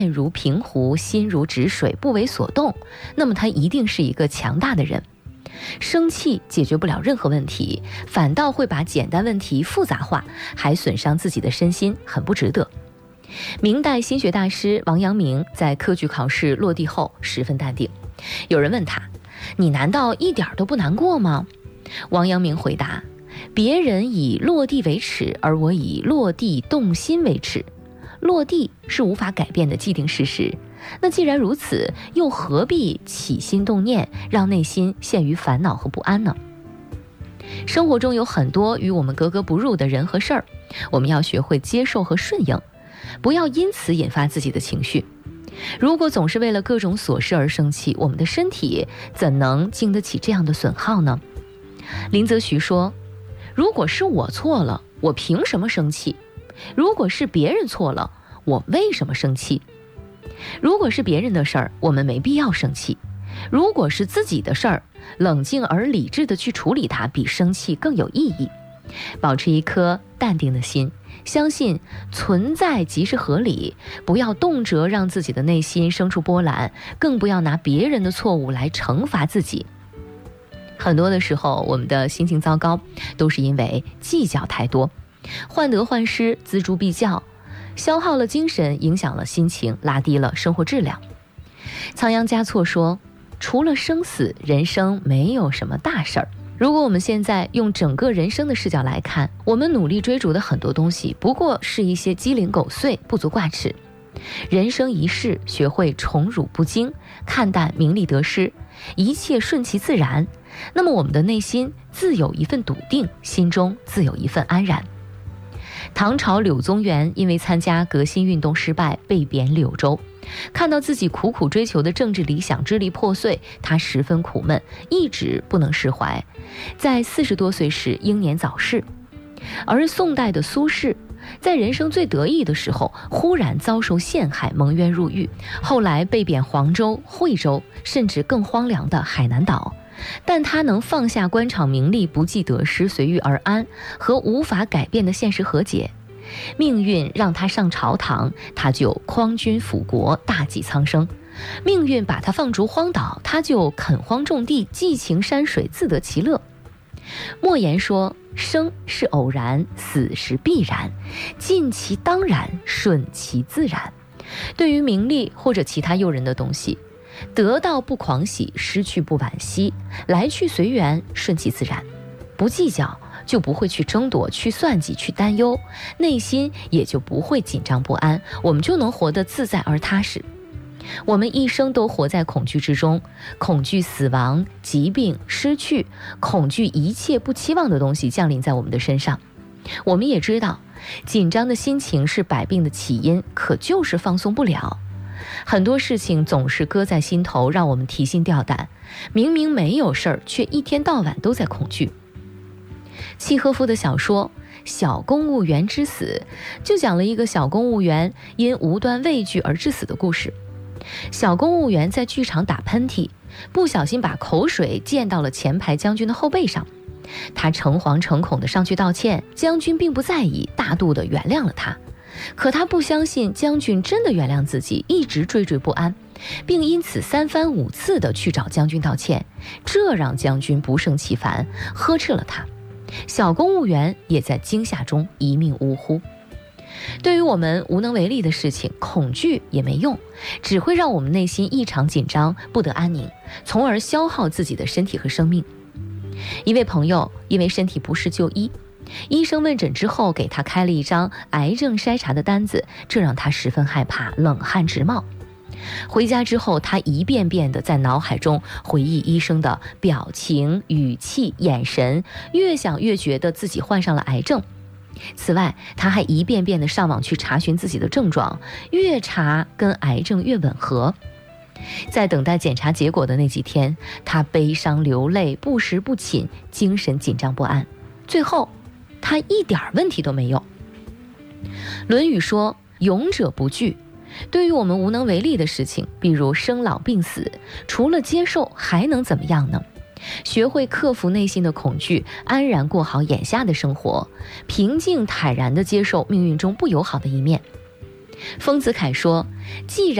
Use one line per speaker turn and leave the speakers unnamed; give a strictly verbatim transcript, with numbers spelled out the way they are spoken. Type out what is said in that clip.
面如平湖，心如止水，不为所动，那么他一定是一个强大的人。生气解决不了任何问题，反倒会把简单问题复杂化，还损伤自己的身心，很不值得。明代心学大师王阳明在科举考试落地后十分淡定。有人问他：你难道一点都不难过吗？王阳明回答：别人以落地为耻，而我以落地动心为耻。落地是无法改变的既定事实，那既然如此，又何必起心动念，让内心陷于烦恼和不安呢？生活中有很多与我们格格不入的人和事儿，我们要学会接受和顺应，不要因此引发自己的情绪。如果总是为了各种琐事而生气，我们的身体怎能经得起这样的损耗呢？林则徐说：如果是我错了，我凭什么生气？如果是别人错了，我为什么生气？如果是别人的事儿，我们没必要生气；如果是自己的事儿，冷静而理智地去处理它，比生气更有意义。保持一颗淡定的心，相信存在即是合理，不要动辄让自己的内心生出波澜，更不要拿别人的错误来惩罚自己。很多的时候，我们的心情糟糕，都是因为计较太多，患得患失，锱铢必较，消耗了精神，影响了心情，拉低了生活质量。仓央嘉措说：除了生死，人生没有什么大事儿。如果我们现在用整个人生的视角来看，我们努力追逐的很多东西，不过是一些鸡零狗碎，不足挂齿。人生一世，学会宠辱不惊，看淡名利得失，一切顺其自然，那么我们的内心自有一份笃定，心中自有一份安然。唐朝柳宗元因为参加革新运动失败，被贬柳州，看到自己苦苦追求的政治理想支离破碎，他十分苦闷，一直不能释怀，在四十多岁时英年早逝。而宋代的苏轼在人生最得意的时候，忽然遭受陷害，蒙冤入狱，后来被贬黄州、惠州，甚至更荒凉的海南岛。但他能放下官场名利，不计得失，随遇而安，和无法改变的现实和解。命运让他上朝堂，他就匡君辅国，大济苍生；命运把他放逐荒岛，他就垦荒种地，寄情山水，自得其乐。莫言说：生是偶然，死是必然，尽其当然，顺其自然。对于名利或者其他诱人的东西，得到不狂喜，失去不惋惜，来去随缘，顺其自然。不计较，就不会去争夺，去算计，去担忧，内心也就不会紧张不安，我们就能活得自在而踏实。我们一生都活在恐惧之中，恐惧死亡、疾病、失去，恐惧一切不期望的东西降临在我们的身上。我们也知道，紧张的心情是百病的起因，可就是放松不了。很多事情总是搁在心头，让我们提心吊胆，明明没有事儿，却一天到晚都在恐惧。契诃夫的小说《小公务员之死》就讲了一个小公务员因无端畏惧而致死的故事。小公务员在剧场打喷嚏，不小心把口水溅到了前排将军的后背上，他诚惶诚恐地上去道歉，将军并不在意，大度地原谅了他。可他不相信将军真的原谅自己，一直惴惴不安，并因此三番五次地去找将军道歉，这让将军不胜其烦，呵斥了他。小公务员也在惊吓中一命呜呼。对于我们无能为力的事情，恐惧也没用，只会让我们内心异常紧张，不得安宁，从而消耗自己的身体和生命。一位朋友因为身体不适就医，医生问诊之后给他开了一张癌症筛查的单子，这让他十分害怕，冷汗直冒。回家之后，他一遍遍地在脑海中回忆医生的表情、语气、眼神，越想越觉得自己患上了癌症。此外，他还一遍遍地上网去查询自己的症状，越查跟癌症越吻合。在等待检查结果的那几天，他悲伤流泪，不食不寝，精神紧张不安。最后，他一点问题都没有。论语说：勇者不惧。对于我们无能为力的事情，比如生老病死，除了接受还能怎么样呢？学会克服内心的恐惧，安然过好眼下的生活，平静坦然地接受命运中不友好的一面。 丰子恺说，既然